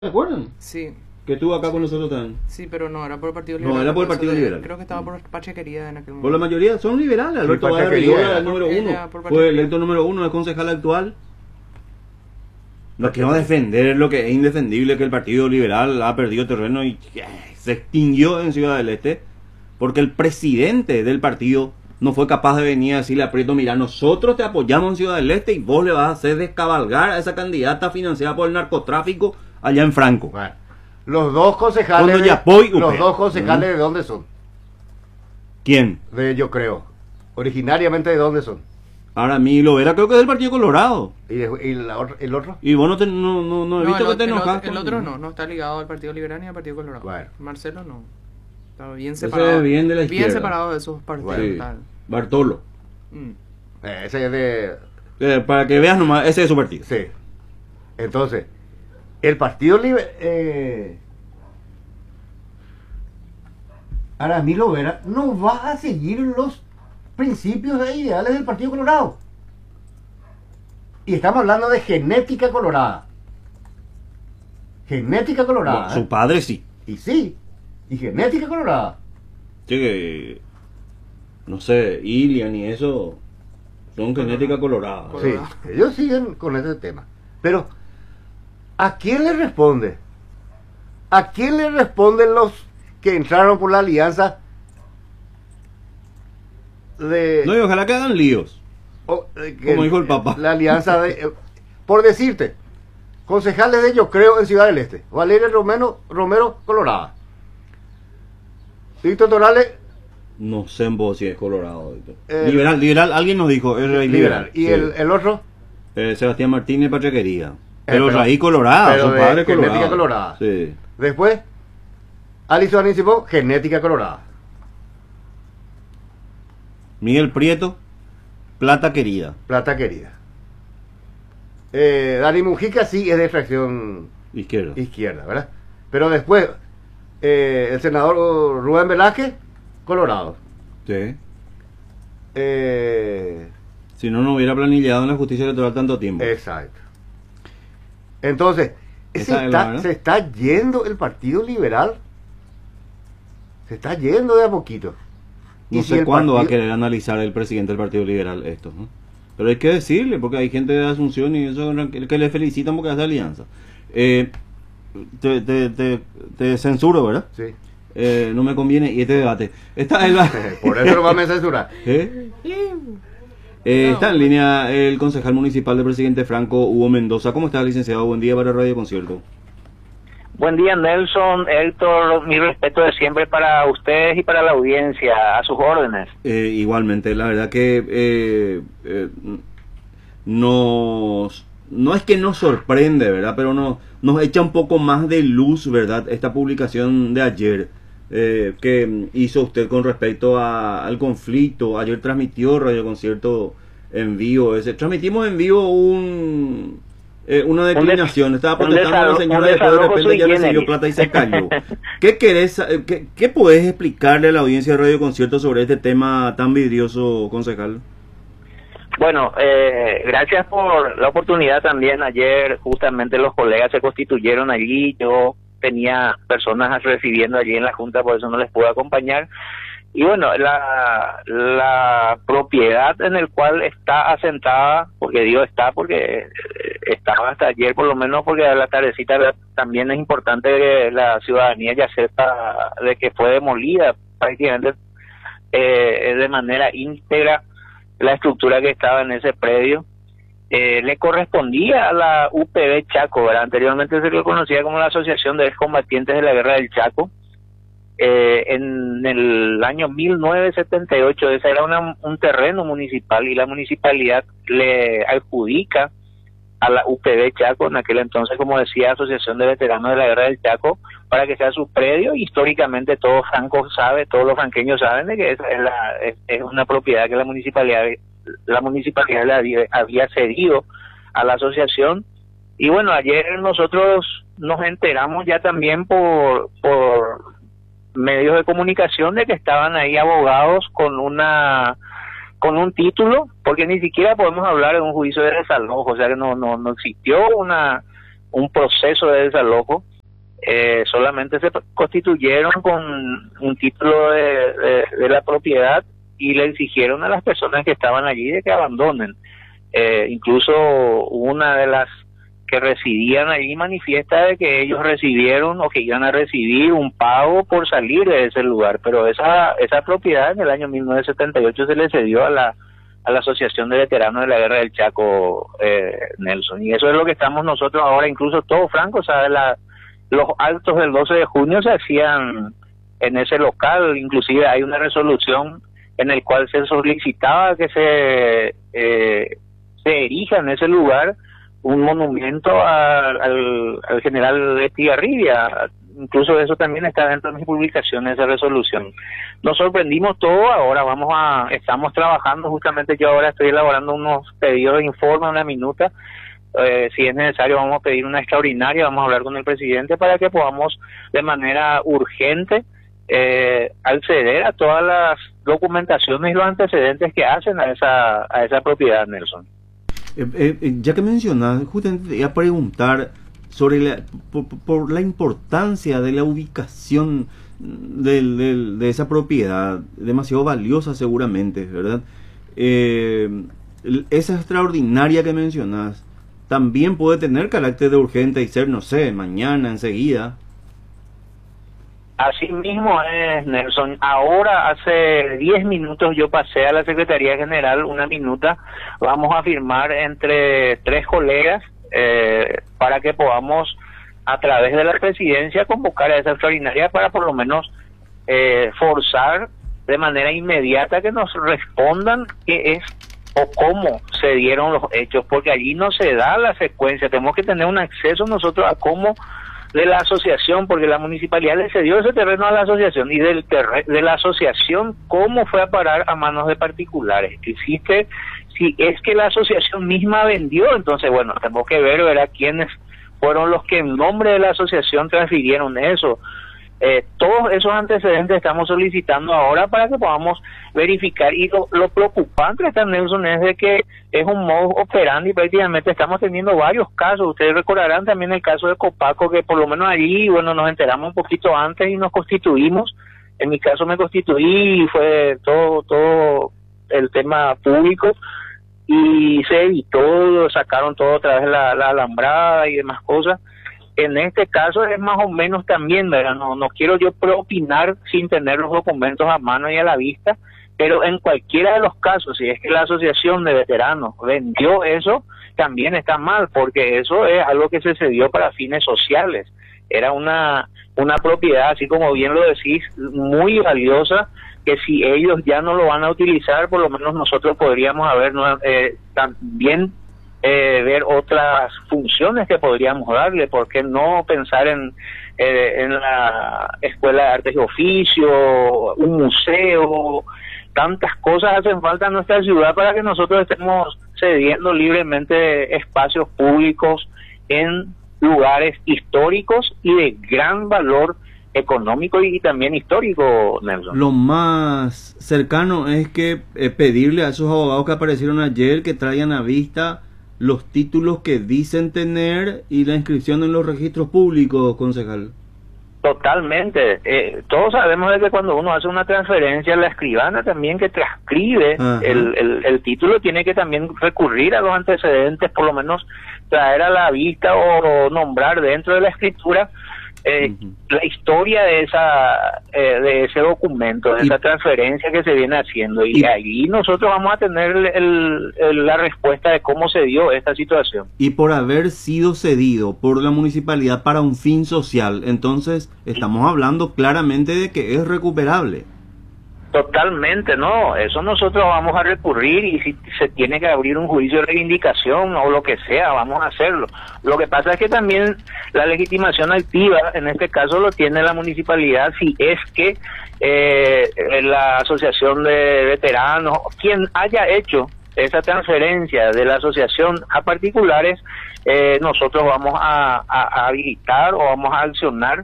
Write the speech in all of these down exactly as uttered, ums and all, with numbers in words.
¿Se acuerdan? Sí, Que estuvo acá con nosotros también. sí, pero no, era por el Partido No, Liberal. era por el Partido Entonces, Liberal. Creo que estaba por Pachequería en aquel Por la momento. mayoría son liberales. Alberto Sí, Báez Pachequería Rivera, era. el número Por uno. ella, por Fue Pachequería. electo número uno, es concejal actual. No quiero defender lo que es indefendible, que el Partido Liberal ha perdido terreno y eh, se extinguió en Ciudad del Este, porque el presidente del partido no fue capaz de venir a decirle a Prieto: mira, nosotros te apoyamos en Ciudad del Este y vos le vas a hacer descabalgar a esa candidata financiada por el narcotráfico allá en Franco. Bueno, los dos concejales, Cuando de, Yapoy, los Upea. dos concejales Mm. de dónde son, ¿Quién? de yo creo, originariamente de dónde son, Ahora mí lo era, creo que es del Partido Colorado. y, de- y la otra- el otro. Y vos no, te, no, no, no he No, visto el, que te el enojas. otro, el con- otro no, no está ligado al Partido Liberal ni al Partido Colorado. Bueno. Marcelo no. Está bien Ese separado. es bien de la izquierda. separado de esos partidos. Bueno. Sí. tal. Bartolo. Mm. Eh, ese es de, Eh, para que veas nomás, ese es su partido. sí. Entonces, el Partido Liberal, eh, Aramilo Vera no va a seguir los principios e ideales del Partido Colorado. Y estamos hablando de genética colorada. Genética colorada. Bueno, su ¿eh? padre sí. Y sí, y genética colorada. Sí, que, no sé, Ilian y eso son genética colorada. Sí, Colorado. ellos siguen con ese tema. Pero, ¿a quién le responde? ¿A quién le responden los que entraron por la alianza de... No, y ojalá que hagan líos. o, eh, que- como dijo el Papa. La alianza de... eh, por decirte, concejales de Yo Creo en Ciudad del Este. Valeria Romero, Romero Colorada. Víctor Torales, No sé en vos si es colorado. Eh, liberal, liberal, alguien nos dijo, es liberal. liberal. Y sí. el, el otro, Eh, Sebastián Martínez Pachequería. Pero, pero- raíz colorada, pero su de padre genética colorado. colorada. Sí. después, Alison Anicipó, genética colorada. Miguel Prieto, plata querida. Plata querida. Eh, Dani Mujica sí es de extracción Izquierda. izquierda, ¿verdad? Pero después, eh, el senador Rubén Velázquez, colorado. Sí. Eh, Si no, no hubiera planillado en la justicia electoral tanto tiempo. exacto. Entonces, se Esa es la está, verdad. se está yendo el Partido Liberal. Se está yendo de a poquito. No Y sé si el cuándo va a partido- querer analizar el presidente del Partido Liberal esto, ¿no? Pero hay que decirle, porque hay gente de Asunción y eso que le felicitan porque hace alianza. Eh, te, te, te, te censuro, ¿verdad? Sí. Eh, no me conviene y este debate. Esta es la... Por eso lo vamos a censurar. ¿Eh? Eh, está en línea el concejal municipal del presidente Franco, Hugo Mendoza. ¿Cómo está, licenciado? Buen día para Radio Concierto. Buen día, Nelson, Héctor, mi respeto de siempre para ustedes y para la audiencia, a sus órdenes. Eh, igualmente, la verdad que eh, eh, nos, no es que nos sorprende, ¿verdad? Pero no, nos echa un poco más de luz, ¿verdad? Esta publicación de ayer eh, que hizo usted con respecto a, al conflicto. Ayer transmitió Radio Concierto en vivo. Ese, transmitimos en vivo un... Eh, una declinación, estaba un protestando la desalo- señora un y después de desalojo repente sui ya recibió generis. plata y se cayó. ¿Qué querés, eh, qué, qué podés explicarle a la audiencia de Radio Concierto sobre este tema tan vidrioso, concejal? Bueno, eh, gracias por la oportunidad también. Ayer justamente los colegas se constituyeron allí, yo tenía personas recibiendo allí en la Junta, por eso no les pude acompañar. Y bueno, la, la propiedad en el cual está asentada, porque digo está porque eh, estaba hasta ayer por lo menos, porque a la tardecita también es importante que la ciudadanía ya sepa de que fue demolida prácticamente eh, de manera íntegra la estructura que estaba en ese predio. Eh, le correspondía a la U P B Chaco, ¿verdad? Anteriormente se le conocía como la Asociación de Excombatientes de la Guerra del Chaco. Eh, en el año mil novecientos setenta y ocho ese era una, un terreno municipal y la municipalidad le adjudica a la U P B Chaco, en aquel entonces, como decía, Asociación de Veteranos de la Guerra del Chaco, para que sea su predio. Históricamente todo Franco sabe, todos los franqueños saben de que es, es, la, es, es una propiedad que la municipalidad la municipalidad le había, había cedido a la asociación. Y bueno, ayer nosotros nos enteramos ya también por por medios de comunicación de que estaban ahí abogados con una con un título, porque ni siquiera podemos hablar de un juicio de desalojo, o sea que no no no existió una un proceso de desalojo, eh, solamente se constituyeron con un título de, de, de la propiedad y le exigieron a las personas que estaban allí de que abandonen. Eh, incluso una de las que residían allí manifiesta de que ellos recibieron o que iban a recibir un pago por salir de ese lugar, pero esa esa propiedad en el año mil novecientos setenta y ocho se le cedió a la a la Asociación de Veteranos de la Guerra del Chaco, eh, Nelson, y eso es lo que estamos nosotros ahora, incluso todo Franco, o sea, la, los actos del doce de junio se hacían en ese local, inclusive hay una resolución en el cual se solicitaba que se eh, se erija en ese lugar un monumento a, al, al general Estigarribia. Incluso eso también está dentro de mis publicaciones, esa resolución. Nos sorprendimos todo, ahora vamos a, estamos trabajando, justamente yo ahora estoy elaborando unos pedidos de informe, una minuta, eh, si es necesario vamos a pedir una extraordinaria, vamos a hablar con el presidente para que podamos de manera urgente eh, acceder a todas las documentaciones y los antecedentes que hacen a esa, a esa propiedad, Nelson. Eh, eh, ya que mencionas, justamente te iba a preguntar sobre la, por, por la importancia de la ubicación del, del, de esa propiedad, demasiado valiosa seguramente, ¿verdad? Eh, esa extraordinaria que mencionas también puede tener carácter de urgente y ser, no sé, mañana, enseguida. Así mismo es, Nelson. Ahora, hace diez minutos, yo pasé a la Secretaría General una minuta. Vamos a firmar entre tres colegas eh, para que podamos, a través de la presidencia, convocar a esa extraordinaria para por lo menos eh, forzar de manera inmediata que nos respondan qué es o cómo se dieron los hechos, porque allí no se da la secuencia. Tenemos que tener un acceso nosotros a cómo de la asociación, porque la municipalidad le cedió ese terreno a la asociación, y del terre de la asociación cómo fue a parar a manos de particulares. Existe, si es que la asociación misma vendió, entonces bueno, tenemos que ver, ver a quiénes fueron los que en nombre de la asociación transfirieron eso. Eh, todos esos antecedentes estamos solicitando ahora para que podamos verificar, y lo, lo preocupante de Nelson es de que es un modus operandi, prácticamente estamos teniendo varios casos. Ustedes recordarán también el caso de Copaco, que por lo menos allí, bueno, nos enteramos un poquito antes y nos constituimos. En mi caso me constituí y fue todo, todo el tema público y se evitó, sacaron todo otra vez la, la alambrada y demás cosas. En este caso es más o menos también, ¿verdad? No, no quiero yo preopinar sin tener los documentos a mano y a la vista, pero en cualquiera de los casos, si es que la asociación de veteranos vendió eso, también está mal, porque eso es algo que se cedió para fines sociales. Era una, una propiedad, así como bien lo decís, muy valiosa, que si ellos ya no lo van a utilizar, por lo menos nosotros podríamos haber eh, también Eh, ver otras funciones que podríamos darle. ¿Por qué no pensar en, eh, en la Escuela de Artes y Oficio, un museo? Tantas cosas hacen falta en nuestra ciudad para que nosotros estemos cediendo libremente espacios públicos en lugares históricos y de gran valor económico y también histórico, Nelson. Lo más cercano es que eh, pedirle a esos abogados que aparecieron ayer que traigan a vista los títulos que dicen tener y la inscripción en los registros públicos, concejal. Totalmente. Eh, todos sabemos de que cuando uno hace una transferencia, la escribana también que transcribe el, el, el título tiene que también recurrir a los antecedentes, por lo menos traer a la vista o, o nombrar dentro de la escritura eh, uh-huh. la historia de esa eh, de ese documento, de y, esa transferencia que se viene haciendo, y, y ahí nosotros vamos a tener el, el, la respuesta de cómo se dio esta situación. Y por haber sido cedido por la municipalidad para un fin social, entonces estamos hablando claramente de que es recuperable. Totalmente, no, eso nosotros vamos a recurrir, y si se tiene que abrir un juicio de reivindicación o lo que sea, vamos a hacerlo. Lo que pasa es que también la legitimación activa, en este caso lo tiene la municipalidad, si es que eh, la asociación de veteranos, quien haya hecho esa transferencia de la asociación a particulares, eh, nosotros vamos a, a, a habilitar o vamos a accionar.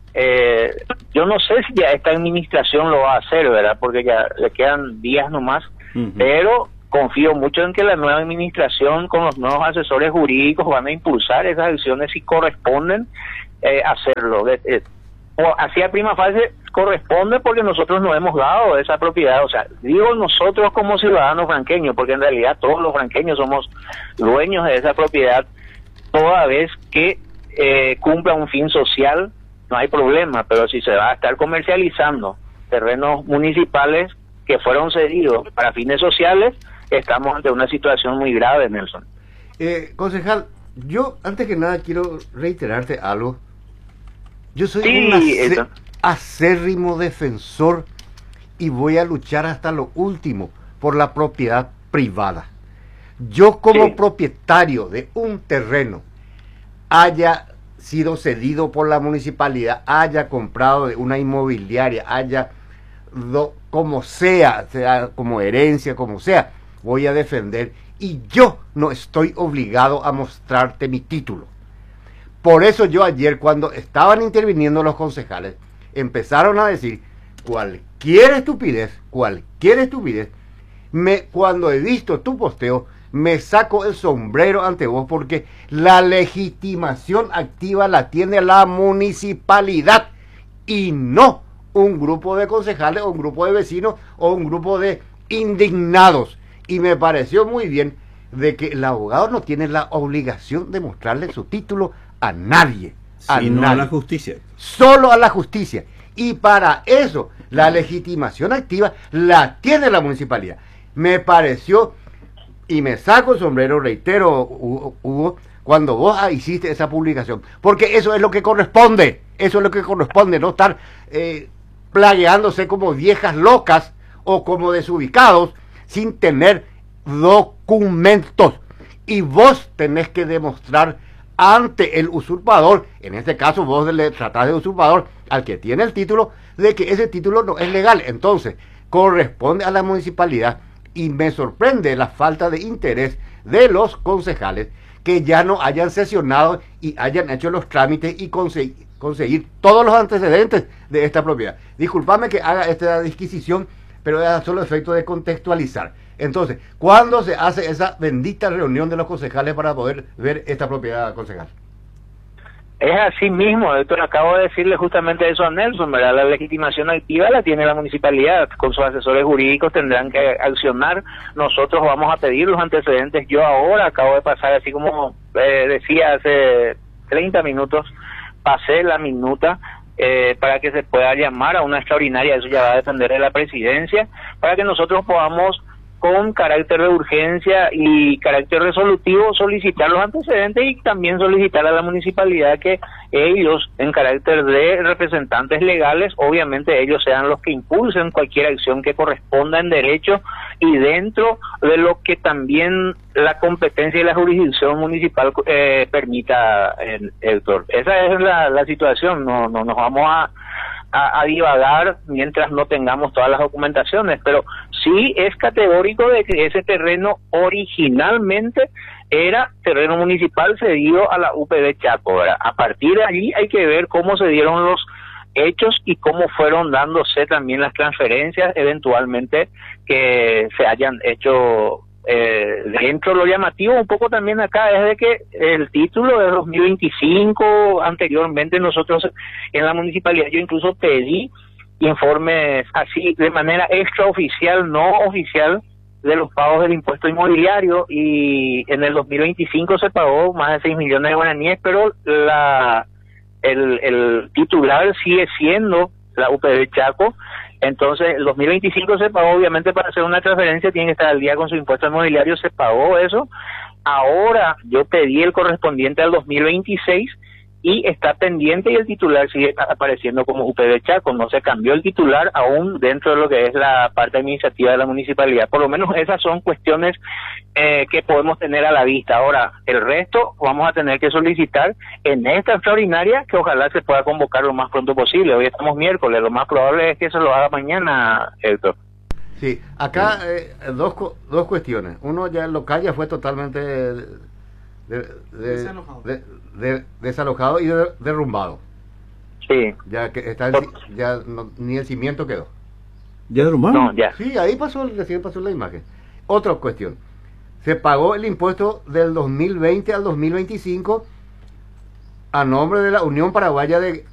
Eh, yo no sé si ya esta administración lo va a hacer, ¿verdad? Porque ya le quedan días nomás, uh-huh. pero confío mucho en que la nueva administración con los nuevos asesores jurídicos van a impulsar esas acciones si corresponden eh, hacerlo. De, eh, o hacia prima fase corresponde porque nosotros no hemos dado esa propiedad. O sea, digo nosotros como ciudadanos franqueños, porque en realidad todos los franqueños somos dueños de esa propiedad, toda vez que eh, cumpla un fin social, no hay problema. Pero si se va a estar comercializando terrenos municipales que fueron cedidos para fines sociales, estamos ante una situación muy grave, Nelson. Eh, concejal, yo antes que nada quiero reiterarte algo. Yo soy Sí, un ace- eso. acérrimo defensor y voy a luchar hasta lo último por la propiedad privada. Yo como Sí. propietario de un terreno, haya sido cedido por la municipalidad, haya comprado de una inmobiliaria, haya do- como sea, sea como herencia, como sea, voy a defender, y yo no estoy obligado a mostrarte mi título. Por eso yo ayer, cuando estaban interviniendo los concejales, empezaron a decir cualquier estupidez, cualquier estupidez. Me, cuando he visto tu posteo, me saco el sombrero ante vos, porque la legitimación activa la tiene la municipalidad y no un grupo de concejales o un grupo de vecinos o un grupo de indignados. Y me pareció muy bien de que el abogado no tiene la obligación de mostrarle su título a nadie, a Sino nadie, a la justicia. solo a la justicia. Y para eso la legitimación activa la tiene la municipalidad. Me pareció, y me saco el sombrero, reitero, Hugo, Hugo, cuando vos hiciste esa publicación, porque eso es lo que corresponde, eso es lo que corresponde, no estar eh, plagueándose como viejas locas o como desubicados sin tener documentos. Y vos tenés que demostrar ante el usurpador, en este caso vos le tratás de usurpador al que tiene el título, de que ese título no es legal. Entonces corresponde a la municipalidad, y me sorprende la falta de interés de los concejales que ya no hayan sesionado y hayan hecho los trámites y conseguir, conseguir todos los antecedentes de esta propiedad. Disculpame que haga esta disquisición, pero es solo efecto de contextualizar. Entonces, ¿cuándo se hace esa bendita reunión de los concejales para poder ver esta propiedad, concejal? Es así mismo, Héctor, acabo de decirle justamente eso a Nelson, ¿verdad? La legitimación activa la tiene la municipalidad, con sus asesores jurídicos tendrán que accionar, nosotros vamos a pedir los antecedentes. Yo ahora acabo de pasar, así como eh, decía hace treinta minutos, pasé la minuta eh, para que se pueda llamar a una extraordinaria, eso ya va a depender de la presidencia, para que nosotros podamos, con carácter de urgencia y carácter resolutivo, solicitar los antecedentes y también solicitar a la municipalidad que ellos, en carácter de representantes legales, obviamente ellos sean los que impulsen cualquier acción que corresponda en derecho y dentro de lo que también la competencia y la jurisdicción municipal eh, permita, eh, Héctor. Esa es la, la situación, no, no nos vamos a A, a divagar mientras no tengamos todas las documentaciones, pero sí es categórico de que ese terreno originalmente era terreno municipal cedido a la U P B Chaco, ¿verdad? A partir de allí hay que ver cómo se dieron los hechos y cómo fueron dándose también las transferencias eventualmente que se hayan hecho. Eh, dentro lo llamativo un poco también acá es de que el título de dos mil veinticinco, anteriormente nosotros en la municipalidad, yo incluso pedí informes así de manera extraoficial, no oficial, de los pagos del impuesto inmobiliario, y en el dos mil veinticinco se pagó más de seis millones de guaraníes, pero la el, el titular sigue siendo la U P B Chaco. Entonces, el dos mil veinticinco se pagó, obviamente para hacer una transferencia tiene que estar al día con su impuesto inmobiliario, se pagó eso. Ahora yo pedí el correspondiente al dos mil veintiséis y está pendiente, y el titular sigue apareciendo como U P B Chaco, no se cambió el titular aún dentro de lo que es la parte administrativa de la municipalidad. Por lo menos esas son cuestiones eh, que podemos tener a la vista. Ahora, el resto vamos a tener que solicitar en esta extraordinaria, que ojalá se pueda convocar lo más pronto posible. Hoy estamos miércoles, lo más probable es que se lo haga mañana, Héctor. Sí, acá eh, dos, cu- dos cuestiones. Uno, ya el local ya fue totalmente de- de- de- Desalojado. de- de- desalojado y de- derrumbado. Sí, Ya que está el ci- ya no- ni el cimiento quedó. ¿Ya derrumbaron? no, ya. Sí, ahí pasó, recién pasó la imagen. Otra cuestión. Se pagó el impuesto del dos mil veinte al dos mil veinticinco a nombre de la Unión Paraguaya de